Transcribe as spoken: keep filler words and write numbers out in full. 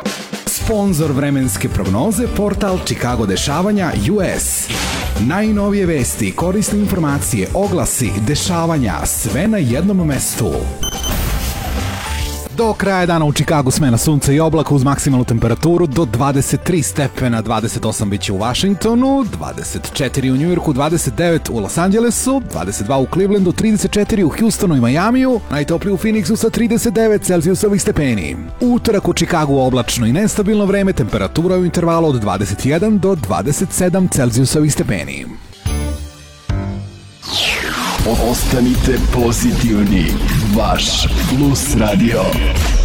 Sponzor vremenske prognoze, portal Chicago dešavanja U S. Najnovije vesti, korisne informacije, oglasi, dešavanja, sve na jednom mestu. Do kraja dana u Chicagu smena sunca i oblaka uz maksimalnu temperaturu do dvadeset tri stepena, dvadeset osam biće u Washingtonu, dvadeset četiri u Njujorku, dvadeset devet u Los Angelesu, dvadeset dva u Clevelandu, trideset četiri u Houstonu i Majamiju, najtoplije u Phoenixu sa trideset devet celzijusovih stepeni. Utorak u Chicagu oblačno i nestabilno vreme, temperatura u intervalu od dvadeset jedan do dvadeset sedam celzijusovih stepeni. Ostanite pozitivni, vaš Plus Radio.